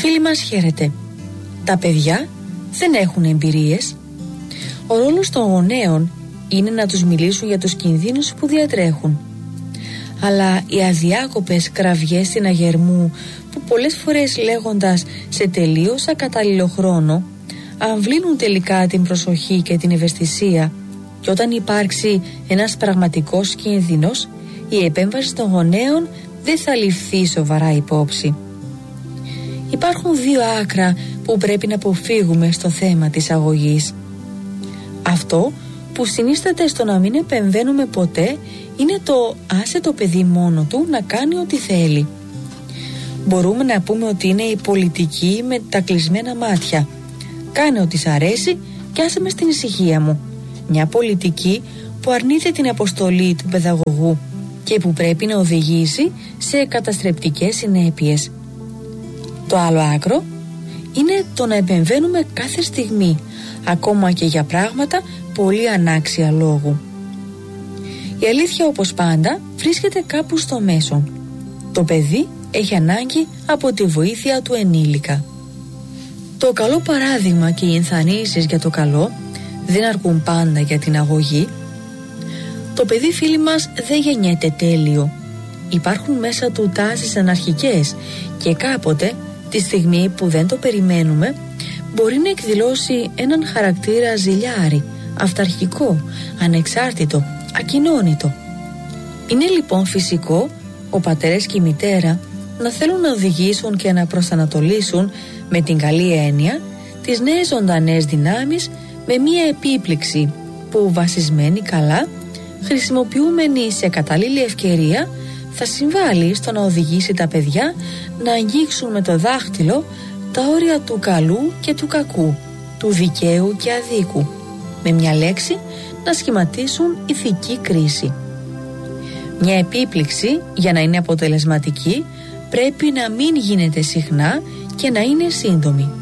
Φίλοι μας, χαίρετε. Τα παιδιά δεν έχουν εμπειρίες. Ο ρόλος των γονέων είναι να τους μιλήσουν για τους κινδύνους που διατρέχουν. Αλλά οι αδιάκοπες κραυγές στην αγερμού που πολλές φορές λέγοντας σε τελείως ακατάλληλο χρόνο αμβλύνουν τελικά την προσοχή και την ευαισθησία, και όταν υπάρξει ένας πραγματικός κίνδυνος, η επέμβαση των γονέων δεν θα ληφθεί σοβαρά υπόψη. Υπάρχουν δύο άκρα που πρέπει να αποφύγουμε στο θέμα της αγωγής. Αυτό που συνίσταται στο να μην επεμβαίνουμε ποτέ είναι το άσε το παιδί μόνο του να κάνει ό,τι θέλει. Μπορούμε να πούμε ότι είναι η πολιτική με τα κλεισμένα μάτια. Κάνε ό,τι σ' αρέσει και άσε με στην ησυχία μου. Μια πολιτική που αρνείται την αποστολή του παιδαγωγού και που πρέπει να οδηγήσει σε καταστρεπτικές συνέπειες. Το άλλο άκρο είναι το να επεμβαίνουμε κάθε στιγμή, ακόμα και για πράγματα πολύ ανάξια λόγου. Η αλήθεια, όπως πάντα, βρίσκεται κάπου στο μέσο. Το παιδί έχει ανάγκη από τη βοήθεια του ενήλικα. Το καλό παράδειγμα και οι ενθαρρύνσεις για το καλό δεν αρκούν πάντα για την αγωγή. Το παιδί, φίλοι μας, δεν γεννιέται τέλειο. Υπάρχουν μέσα του τάσεις αναρχικές και κάποτε, τη στιγμή που δεν το περιμένουμε, μπορεί να εκδηλώσει έναν χαρακτήρα ζηλιάρη, αυταρχικό, ανεξάρτητο, ακοινώνητο. Είναι λοιπόν φυσικό ο πατέρας και η μητέρα να θέλουν να οδηγήσουν και να προσανατολίσουν με την καλή έννοια τις νέες ζωντανές δυνάμεις με μία επίπληξη που, βασισμένη καλά, χρησιμοποιούμενη σε κατάλληλη ευκαιρία, θα συμβάλλει στο να οδηγήσει τα παιδιά να αγγίξουν με το δάχτυλο τα όρια του καλού και του κακού, του δικαίου και αδίκου, με μια λέξη να σχηματίσουν ηθική κρίση. Μια επίπληξη, για να είναι αποτελεσματική, πρέπει να μην γίνεται συχνά και να είναι σύντομη.